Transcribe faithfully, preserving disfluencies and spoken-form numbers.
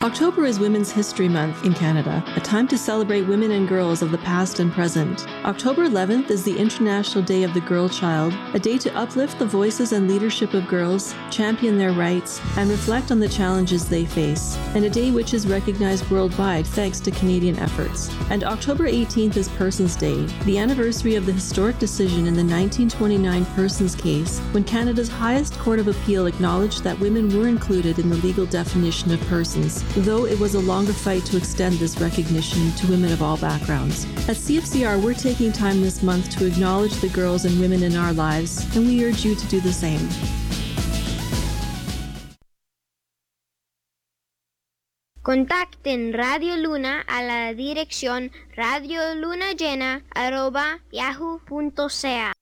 October is Women's History Month in Canada, a time to celebrate women and girls of the past and present. October eleventh is the International Day of the Girl Child, a day to uplift the voices and leadership of girls, champion their rights, and reflect on the challenges they face, and a day which is recognized worldwide thanks to Canadian efforts. And October eighteenth is Persons Day, the anniversary of the historic decision in the nineteen twenty-nine Persons case, when Canada's highest court of appeal acknowledged that women were included in the legal definition of persons, though it was a longer fight to extend this recognition to women of all backgrounds. At C F C R, we're taking time this month to acknowledge the girls and women in our lives, and we urge you to do the same. Contacten Radio Luna a la dirección radiolunallena arroba yahoo punto c a.